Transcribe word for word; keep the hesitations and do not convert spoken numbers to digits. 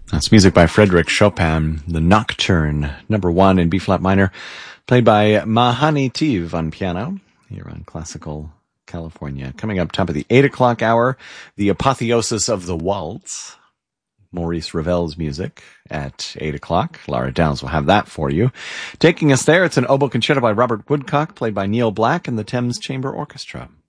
That's music by Frédéric Chopin, the Nocturne, number one in B-flat minor, played by Mahani Tiv on piano, here on Classical California. Coming up top of the eight o'clock hour, the apotheosis of the waltz, Maurice Ravel's music at eight o'clock. Laura Downs will have that for you. Taking us there, it's an oboe concerto by Robert Woodcock, played by Neil Black and the Thames Chamber Orchestra.